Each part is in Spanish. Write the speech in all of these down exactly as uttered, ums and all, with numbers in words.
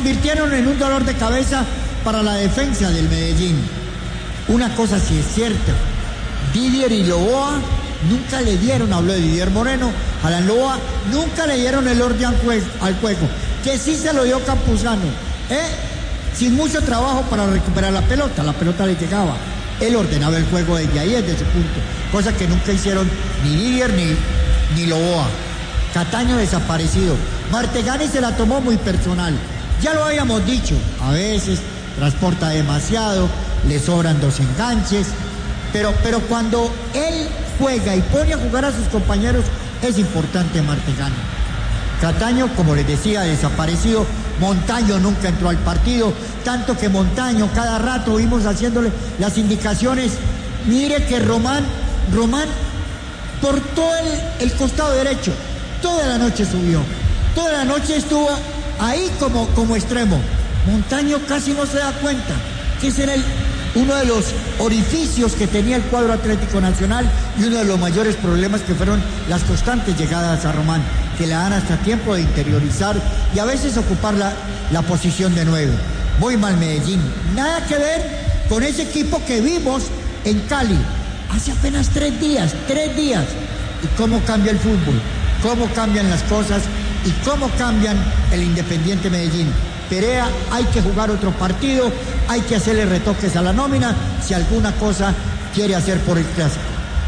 convirtieron en un dolor de cabeza para la defensa del Medellín. Una cosa sí es cierta, Didier y Loboa nunca le dieron, habló de Didier Moreno, Alan Loboa, nunca le dieron el orden al juego, que sí se lo dio Campuzano, ¿eh? Sin mucho trabajo para recuperar la pelota, la pelota le llegaba, él ordenaba el juego desde ahí, desde su punto, cosa que nunca hicieron ni Didier ni, ni Loboa. Cataño desaparecido, Martegani se la tomó muy personal, ya lo habíamos dicho, a veces transporta demasiado, le sobran dos enganches, pero, pero cuando él juega y pone a jugar a sus compañeros, es importante Martegani. Cataño, como les decía, desaparecido. Montaño nunca entró al partido, tanto que Montaño cada rato vimos haciéndole las indicaciones. Mire que Román, Román por todo el, el costado derecho, toda la noche subió, toda la noche estuvo ahí como, como extremo. Montaño casi no se da cuenta que ese era el, uno de los orificios que tenía el cuadro Atlético Nacional y uno de los mayores problemas que fueron las constantes llegadas a Román, que le dan hasta tiempo de interiorizar y a veces ocupar la, la posición de nueve. Muy mal Medellín, nada que ver con ese equipo que vimos en Cali hace apenas tres días, tres días. Y cómo cambia el fútbol, cómo cambian las cosas y cómo cambian el Independiente Medellín. Perea, hay que jugar otro partido, hay que hacerle retoques a la nómina si alguna cosa quiere hacer por el clásico.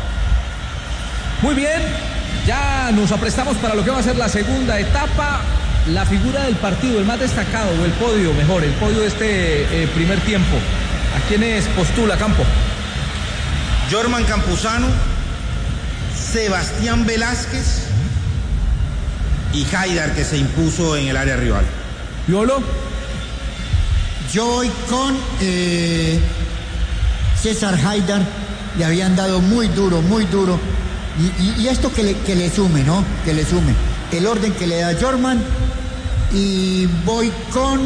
Muy bien, ya nos aprestamos para lo que va a ser la segunda etapa. La figura del partido, el más destacado, o el podio, mejor, el podio de este eh, primer tiempo. ¿A quiénes postula, Campo? Jorman Campuzano, Sebastián Velázquez y Haidar, que se impuso en el área rival. ¿Piolo? Yo voy con eh, César Haidar, le habían dado muy duro, muy duro. Y, y, y esto que le, que le sume, ¿no? Que le sume. El orden que le da Jorman. Y voy con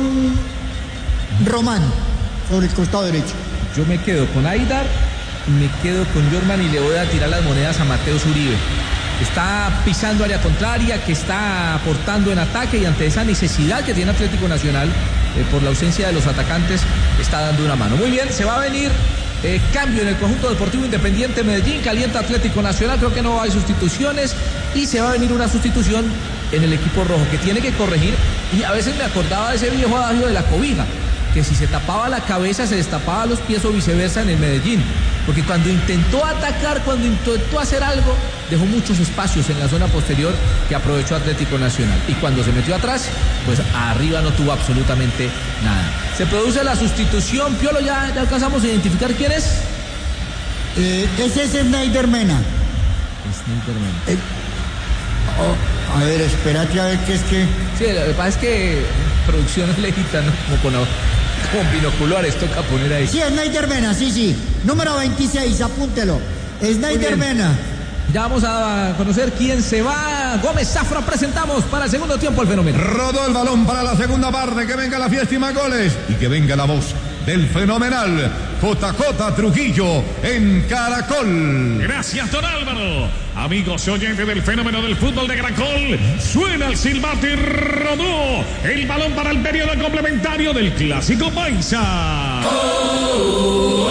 Román, sobre el costado derecho. Yo me quedo con Haidar, me quedo con Jorman y le voy a tirar las monedas a Mateus Uribe. Está pisando área contraria, que está aportando en ataque y ante esa necesidad que tiene Atlético Nacional eh, por la ausencia de los atacantes, está dando una mano. Muy bien, se va a venir eh, cambio en el conjunto deportivo Independiente Medellín, calienta Atlético Nacional, creo que no hay sustituciones y se va a venir una sustitución en el equipo rojo que tiene que corregir. Y a veces me acordaba de ese viejo adagio de la cobija, que si se tapaba la cabeza se destapaba los pies o viceversa en el Medellín, porque cuando intentó atacar, cuando intentó hacer algo, dejó muchos espacios en la zona posterior que aprovechó Atlético Nacional, y cuando se metió atrás, pues arriba no tuvo absolutamente nada. Se produce la sustitución. Piolo, ya, ya alcanzamos a identificar quién es. Eh, ese es Snyder Mena. Snyder Mena. Eh, oh, a ver, espérate a ver qué es que... Sí, lo que pasa es que producción es lejita, ¿no? Como con, con binoculares toca poner ahí. Sí, Snyder Mena, sí, sí. Número veintiséis, apúntelo. Snyder Mena. Ya vamos a conocer quién se va. Gómez Zafra, presentamos para el segundo tiempo el fenómeno. Rodó el balón para la segunda parte. Que venga la fiesta y más goles. Y que venga la voz del fenomenal J J Trujillo en Caracol. Gracias, don Álvaro. Amigos y oyentes del fenómeno del fútbol de Caracol, suena el silbato y rodó el balón para el periodo complementario del Clásico Paisa. Oh, oh,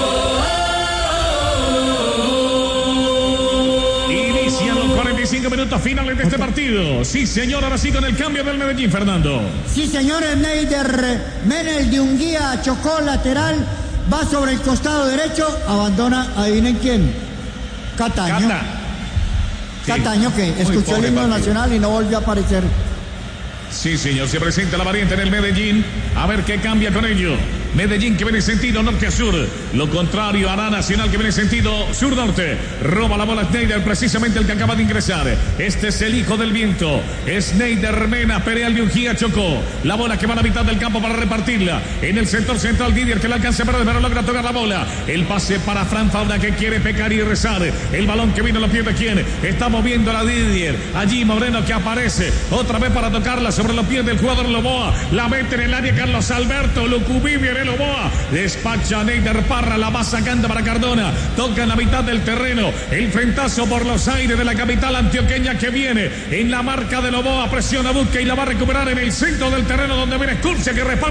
oh. Inician los cuarenta y cinco minutos finales de este partido. Sí, señor, ahora sí con el cambio del Medellín, Fernando. Sí, señor, Snyder Mena, el de Unguía, chocó lateral, va sobre el costado derecho, abandona, adivinen quién, Cataño. Cata. Cataño, sí, que escuchó el himno nacional y no volvió a aparecer. Sí, señor, se presenta la variante en el Medellín. A ver qué cambia con ello. Medellín que viene en sentido norte a sur. Lo contrario hará Nacional que viene en sentido sur-norte. Roba la bola Snyder, precisamente el que acaba de ingresar. Este es el hijo del viento. Snyder Mena, Perea el de Ungía, chocó. La bola que va a la mitad del campo para repartirla. En el sector central, Didier que la alcanza para pero logra tocar la bola. El pase para Fran Fauna que quiere pecar y rezar. El balón que vino lo pierde quién. Está moviendo la Didier. Allí Moreno que aparece. Otra vez para tocarla sobre los pies del jugador Loboa. La mete en el área Carlos Alberto. Lucubí viene Loboa. Despacha Neider Parra. La va sacando para Cardona. Toca en la mitad del terreno. El frentazo por los aires de la capital antioqueña que viene en la marca de Loboa. Presiona, busca y la va a recuperar en el centro del terreno donde viene Escurcia que reparte.